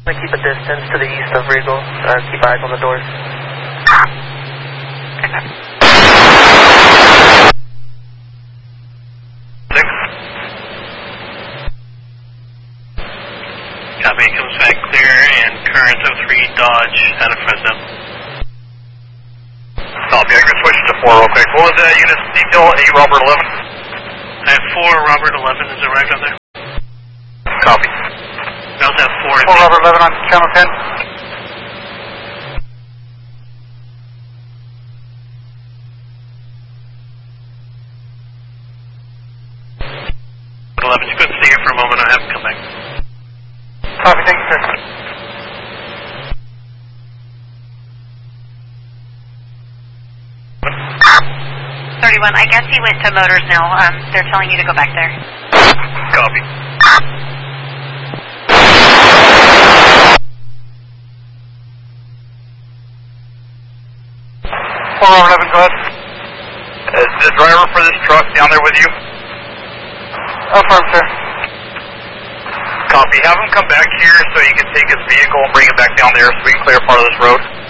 Keep a distance to the east of Regal. Keep eyes on the doors. Copy, comes back clear and current of 3 Dodge out of Fresno. Copy, I can switch to 4 real quick. What was that unit's detail? 8 Robert 11? I have 4 Robert 11, is it right on there? Copy. I also have 4 Robert 11 on channel 10. You couldn't stay here for a moment, I have to come back. Copy, thank you, sir. 31, I guess he went to Motors now. They're telling you to go back there. Copy. 411, go ahead. Is the driver for this truck down there with you? Affirm, sir. Copy. Have him come back here so you can take his vehicle and bring it back down there so we can clear part of this road.